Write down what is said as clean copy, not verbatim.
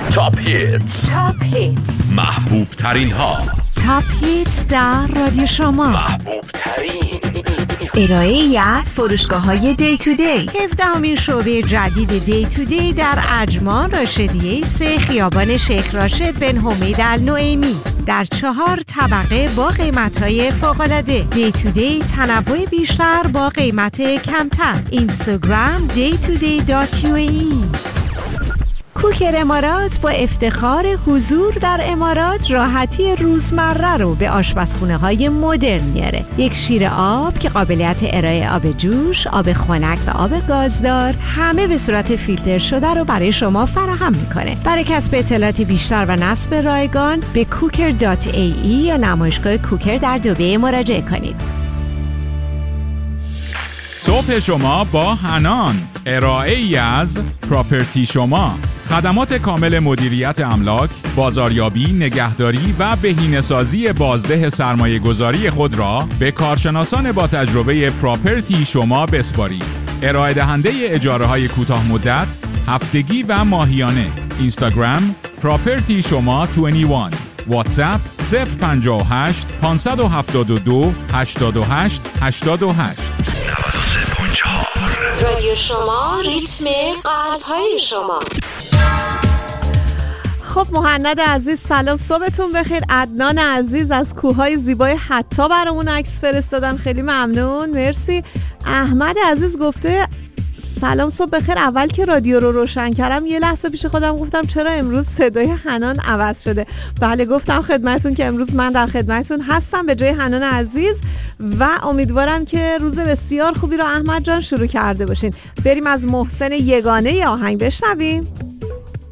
تاپ هیتز محبوب ترین ها. تاپ هیتز در رادیو شما. محبوب ترین ارائه‌ای از فروشگاه‌های دی تو دی. 17مین شعبه جدید دی تو دی در اجمان راشدیه 3 خیابان شیخ راشد بن حمید النعیمی در 4 طبقه با قیمت‌های فوق‌العاده. دی تو دی تنوع بیشتر با قیمت کمتر. اینستاگرام daytoday.ua. کوکر امارات با افتخار حضور در امارات راحتی روزمره رو به آشپزخونه‌های مدرن میاره. یک شیر آب که قابلیت ارائه آب جوش، آب خنک و آب گازدار همه به صورت فیلتر شده رو برای شما فراهم میکنه. برای کسب اطلاعات بیشتر و نصب رایگان به cooker.ae یا نمایشگاه کوکر در دبی مراجعه کنید. صبح شما با حنان، ارائه‌ای از پراپرتی شما. خدمات کامل مدیریت املاک، بازاریابی، نگهداری و بهینه‌سازی بازده سرمایه‌گذاری خود را به کارشناسان با تجربه پراپرتی شما بسپارید. ارائه دهنده اجاره‌های کوتاه مدت، هفتگی و ماهیانه. اینستاگرام پراپرتی شما 21. واتساپ 058 572 88 88. رادیو شما، ریتم قلب‌های شما. خب مهند عزیز سلام، صبحتون بخیر. عدنان عزیز از کوههای زیبای حتی برامون عکس فرستادن، خیلی ممنون، مرسی. احمد عزیز گفته سلام صبح بخیر. اول که رادیو رو روشن کردم یه لحظه پیش خودم گفتم چرا امروز صدای حنان عوض شده. بله گفتم خدمتون که امروز من در خدمتون هستم به جای حنان عزیز و امیدوارم که روز بسیار خوبی رو احمد جان شروع کرده باشین. بریم از محسن یگانه ی آهنگ بشنویم.